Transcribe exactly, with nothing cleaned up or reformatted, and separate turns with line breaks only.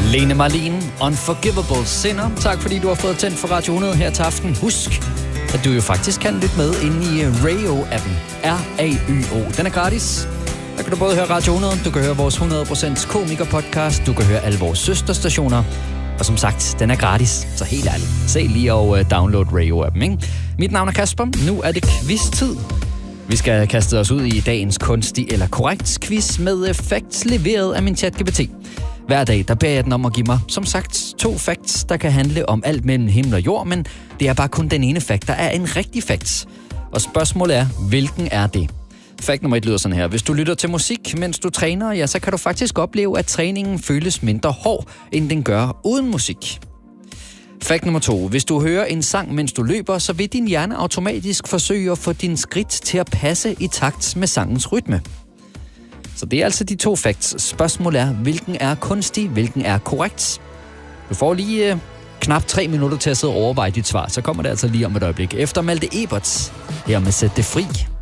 Lene Marlin, Unforgivable Sinner. Tak fordi du har fået tændt for Radio hundrede her til aften. Husk, at du jo faktisk kan lytte med inde i Rayo-appen. R A Y O. Den er gratis. Der kan du både høre Radio hundrede, du kan høre vores hundrede procent komiker-podcast, du kan høre alle vores søsterstationer. Og som sagt, den er gratis, så helt ærligt. Se lige og download Rayo-appen, ikke? Mit navn er Kasper. Nu er det quiz-tid. Vi skal kaste os ud i dagens kunstig eller korrekt quiz med facts leveret af min ChatGPT. Hver dag, der beder jeg den om at give mig, som sagt, to facts, der kan handle om alt mellem himmel og jord, men det er bare kun den ene fact, der er en rigtig fact. Og spørgsmålet er, hvilken er det? Fact nummer et lyder sådan her. Hvis du lytter til musik, mens du træner, ja, så kan du faktisk opleve, at træningen føles mindre hård, end den gør uden musik. Fact nummer to. Hvis du hører en sang, mens du løber, så vil din hjerne automatisk forsøge at få din skridt til at passe i takt med sangens rytme. Så det er altså de to facts. Spørgsmålet er, hvilken er kunstig, hvilken er korrekt? Du får lige øh, knap tre minutter til at sidde og overveje dit svar, så kommer det altså lige om et øjeblik. Efter Malte Eberts, her med Sæt det fri.